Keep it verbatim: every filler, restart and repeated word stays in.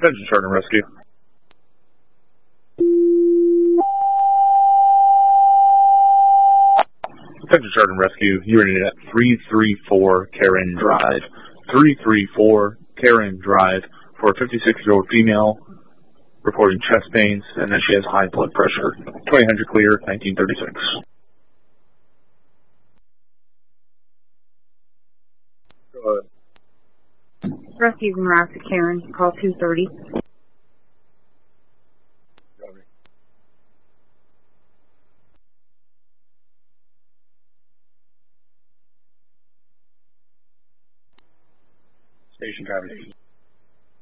Attention, Chart and Rescue. Attention, Chart and Rescue. You're in at three three four Karen Drive. three three four Karen Drive for a fifty-six-year-old female reporting chest pains and that she has high blood pressure. twenty hundred clear, nineteen thirty-six. Go ahead. Rescue's in Rapid Karen. Call two thirty. Station driver.